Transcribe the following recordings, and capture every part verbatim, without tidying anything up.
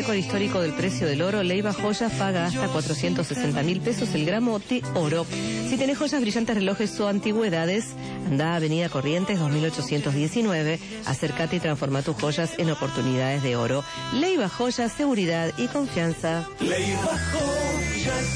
récord histórico del precio del oro. Leiva Joyas paga hasta cuatrocientos sesenta mil pesos el gramo de oro. Si tenés joyas, brillantes, relojes o antigüedades, anda a Avenida Corrientes dos mil ochocientos diecinueve. Acércate y transforma tus joyas en oportunidades de oro. Leiva Joyas, seguridad y confianza. Leiva Joyas.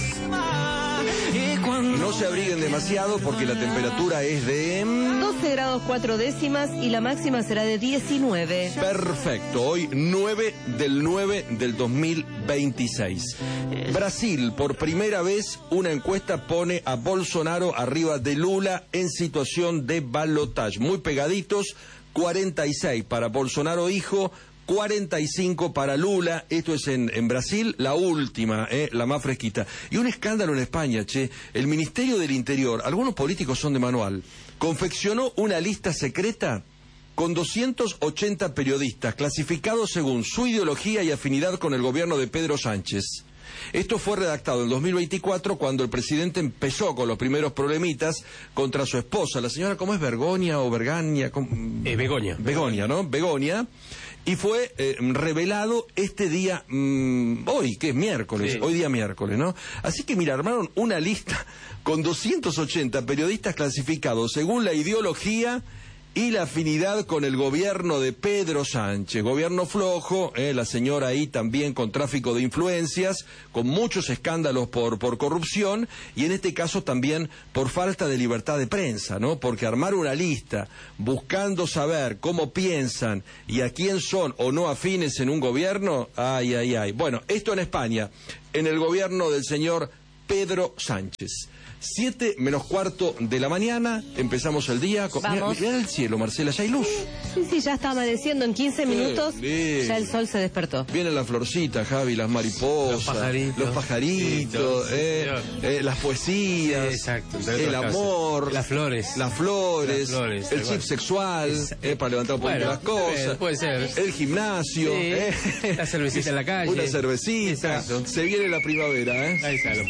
No se abriguen demasiado porque la temperatura es de doce grados cuatro décimas y la máxima será de diecinueve. Perfecto, hoy nueve del nueve del dos mil veintiséis. Brasil, por primera vez, una encuesta pone a Bolsonaro arriba de Lula en situación de balotaje. Muy pegaditos, cuarenta y seis para Bolsonaro hijo, cuarenta y cinco para Lula. Esto es en, en Brasil, la última, eh, la más fresquita. Y un escándalo en España, che. El Ministerio del Interior, algunos políticos son de manual, confeccionó una lista secreta con doscientos ochenta periodistas clasificados según su ideología y afinidad con el gobierno de Pedro Sánchez. Esto fue redactado en dos mil veinticuatro, cuando el presidente empezó con los primeros problemitas contra su esposa, la señora, ¿cómo es? ¿Bergonia o Bergania? Eh, Begoña. Begoña, ¿no? Begoña. Y fue eh, revelado este día, mmm, hoy, que es miércoles, sí. hoy día miércoles, ¿no? Así que mira, armaron una lista con doscientos ochenta periodistas clasificados según la ideología y la afinidad con el gobierno de Pedro Sánchez. Gobierno flojo, eh, la señora ahí también con tráfico de influencias, con muchos escándalos por, por corrupción, y en este caso también por falta de libertad de prensa, ¿no? Porque armar una lista buscando saber cómo piensan y a quién son o no afines en un gobierno, ay, ay, ay. Bueno, esto en España, en el gobierno del señor Pedro Sánchez. Siete menos cuarto de la mañana, empezamos el día. Con... Mira, mira el cielo, Marcela, ya hay luz. Sí, sí, ya está amaneciendo en quince minutos, eh, ya el sol se despertó. Vienen las florcitas, Javi, las mariposas, los pajaritos, los pajaritos, sí, eh, eh, las poesías, sí, exacto, el amor, las flores, las flores, las flores el chip sexual, es, eh, para levantar un poquito bueno, las cosas, puede ser. El gimnasio, sí, eh. la cervecita en la calle, una cervecita, exacto. Se viene la primavera, ¿eh? Ahí está.